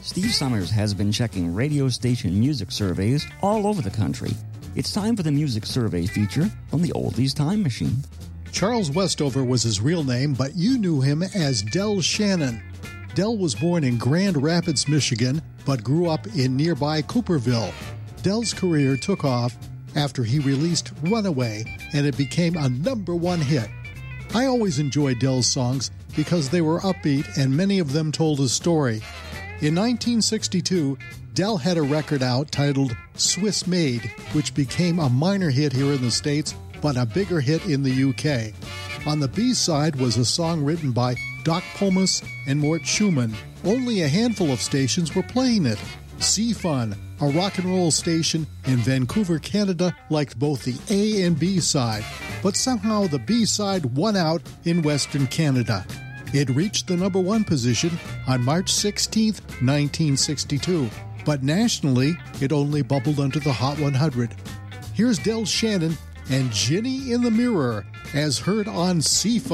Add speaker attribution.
Speaker 1: Steve Summers has been checking radio station music surveys all over the country. It's time for the Music Survey feature from the Oldies Time Machine.
Speaker 2: Charles Westover was his real name, but you knew him as Del Shannon. Del was born in Grand Rapids, Michigan, but grew up in nearby Cooperville. Del's career took off after he released Runaway, and it became a #1 hit. I always enjoyed Del's songs because they were upbeat and many of them told a story. In 1962, Del had a record out titled Swiss Made, which became a minor hit here in the States, but a bigger hit in the UK. On the B-side was a song written by Doc Pomus and Mort Schumann. Only a handful of stations were playing it. C-Fun, a rock and roll station in Vancouver, Canada, liked both the A and B side, but somehow the B side won out in Western Canada. It reached the #1 position on March 16, 1962, but nationally it only bubbled under the Hot 100. Here's Del Shannon and Ginny in the Mirror as heard on C-Fun.